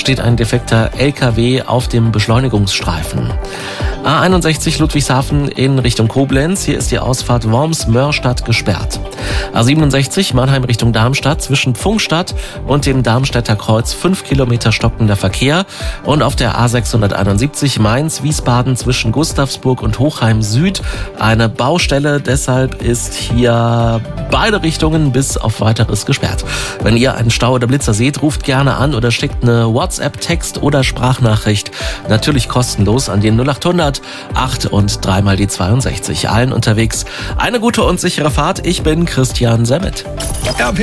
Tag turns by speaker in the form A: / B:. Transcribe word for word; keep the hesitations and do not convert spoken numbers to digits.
A: steht ein defekter L K W auf dem Beschleunigungsstreifen. A einundsechzig Ludwigshafen in Richtung Koblenz. Hier ist die Ausfahrt Worms-Mörstadt gesperrt. A siebenundsechzig Mannheim Richtung Darmstadt zwischen Pfungstadt und dem Darmstädter Kreuz fünf Kilometer stockender Verkehr. Und auf der A sechshunderteinundsiebzig Mainz-Wiesbaden zwischen Gustavsburg und Hochheim Süd eine Baustelle. Deshalb ist hier beide Richtungen bis auf Weiteres gesperrt. Wenn ihr einen Stau oder Blitzer seht, ruft gerne an oder schickt eine WhatsApp-Text oder Sprachnachricht. Natürlich kostenlos an den null acht hundert acht und dreimal die zweiundsechzig. Allen unterwegs eine gute und sichere Fahrt. Ich bin Christian Semmet.
B: R P